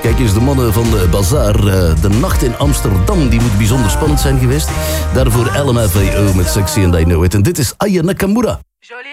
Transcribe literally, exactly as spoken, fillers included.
Kijk eens, de mannen van de Bazaar. Uh, de nacht in Amsterdam, die moet bijzonder spannend zijn geweest. Daarvoor L M F A O met Sexy and I Know It. En dit is Aya Nakamura. Jolie.